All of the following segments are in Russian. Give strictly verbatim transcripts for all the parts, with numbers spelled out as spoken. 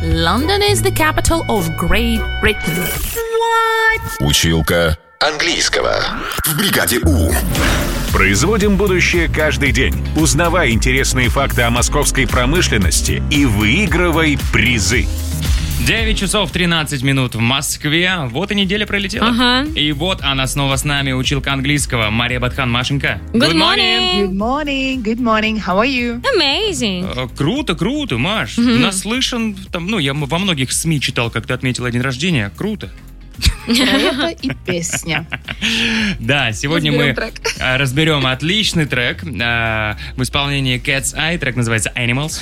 London is the capital of Great Britain. What? Училка английского в бригаде У. Производим будущее каждый день. Узнавай интересные факты о московской промышленности и выигрывай призы. девять часов тринадцать минут в Москве. Вот и неделя пролетела. Ага. И вот она снова с нами, училка английского Мария Батхан. Машенька. Good morning. Good morning, good morning. How are you? Amazing. Э, Круто, круто, Маш. Наслышан, там, ну, я во многих СМИ читал, как ты отметила день рождения. Круто. Это и песня. Да, сегодня мы Разберем трек. а, разберем отличный трек а, в исполнении Cat's Eye. Трек называется Animals.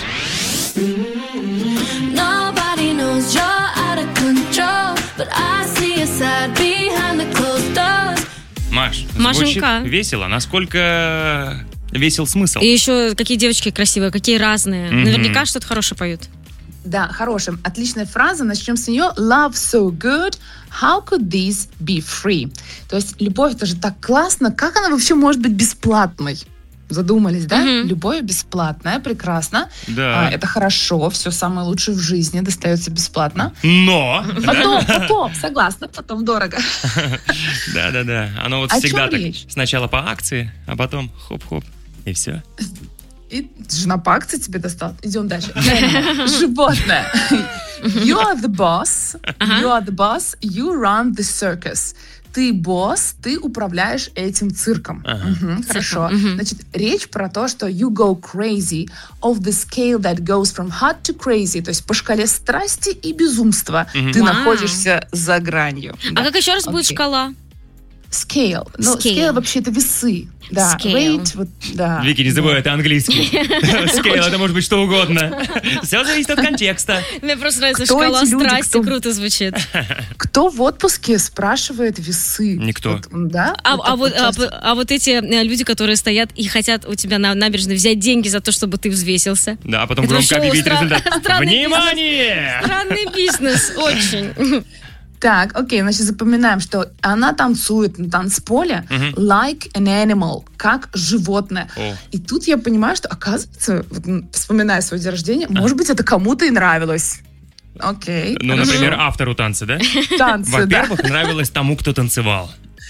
Nobody knows you're out of control, but I see a side behind the closed doors. Маш, Машенька. звучит весело. Насколько весел смысл? И еще какие девочки красивые, какие разные. Мгм. Наверняка что-то хорошее поют. Да, хорошая, отличная фраза. Начнем с нее. Love so good, how could this be free? То есть любовь, это же так классно. Как она вообще может быть бесплатной? Задумались, да? Мгм. Любовь бесплатная, прекрасно. Да. А, это хорошо, все самое лучшее в жизни достается бесплатно. Но! Потом, потом, согласна, потом дорого. Да-да-да. Оно вот О всегда чем так. речь? Сначала по акции, а потом хоп-хоп. И все. И жена по акции тебе достала. Идем дальше. Животное. You are the boss. You are the boss. You run the circus. Ты босс, ты управляешь этим цирком. Мгм, хорошо. Значит, речь про то, что you go crazy of the scale that goes from hot to crazy, то есть по шкале страсти и безумства ты Вау. находишься за гранью. А Да. как еще раз будет Окей. шкала? Scale. Ну, Scale. scale вообще это весы. Да. Scale. Weight, вот, да. Вики, не забывай, это английский. Скейл, это может быть что угодно. Все зависит от контекста. Мне просто нравится Кто шкала эти люди, страсти, кто- круто звучит. Кто в отпуске спрашивает весы? Никто. Вот, да? А, Вот а так вот, вот а, часто. а вот эти э, люди, которые стоят и хотят у тебя на набережной взять деньги за то, чтобы ты взвесился. Да, а потом Это громко вообще объявить стра- результат. странный Внимание! Странный бизнес, очень. Так, окей, значит, запоминаем, что она танцует на танцполе like an animal, как животное. О. И тут я понимаю, что, оказывается, вот, м, вспоминая свой день рождения, может быть, это кому-то и нравилось. Окей. Ну, хорошо. например, автору танца, да? Танцы, да. Во-первых, нравилось тому, кто танцевал.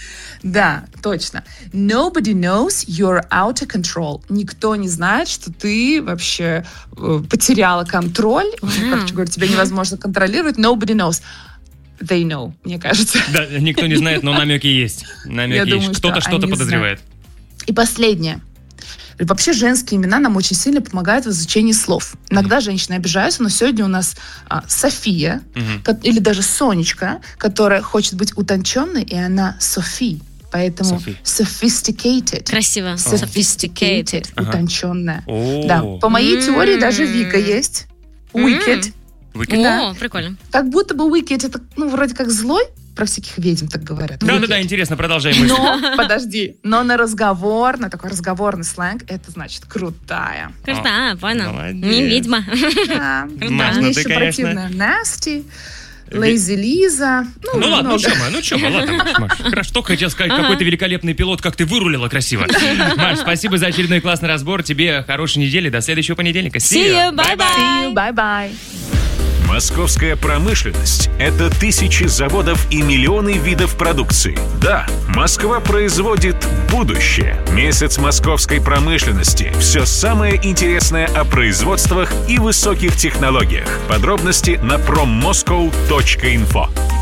Да, точно. Nobody knows you're out of control. Никто не знает, что ты вообще э, потеряла контроль. Короче говоря, тебя невозможно контролировать. Nobody knows. They know, мне кажется. Да, никто не знает, но намеки есть. Намеки Я есть. думаю, Кто-то что что-то они подозревает. И последнее. Вообще женские имена нам очень сильно помогают в изучении слов. Иногда женщины обижаются, но сегодня у нас а, София, ко- или даже Сонечка, которая хочет быть утонченной, и она Софи. Поэтому Софи. sophisticated. Красиво. Sophisticated. Ага. Утонченная. О. Да, по моей М. теории даже Вика есть. Wicked. Выкид. О, прикольно. Как будто бы Wicked это, ну, вроде как злой. Про всяких ведьм так говорят. Да-да-да, Wicked. интересно, продолжай мысль. Но, подожди, но на разговор, на такой разговорный сленг, это значит крутая. Круто, понял. молодец. Не ведьма. Да. Маш, Мне ну еще ты, конечно. противная Nasty, Lazy Лиза. Ну ладно, ну много. что мы, ну что мы, ладно, Маш, Маш. Хорошо, только хотел сказать, какой ты великолепный пилот, как ты вырулила красиво. Маш, спасибо за очередной классный разбор, тебе хорошей недели, до следующего понедельника. See you, bye-bye. See you, bye-bye. Московская промышленность – это тысячи заводов и миллионы видов продукции. Да, Москва производит будущее. Месяц московской промышленности. Все самое интересное о производствах и высоких технологиях. Подробности на проммоскоу точка инфо.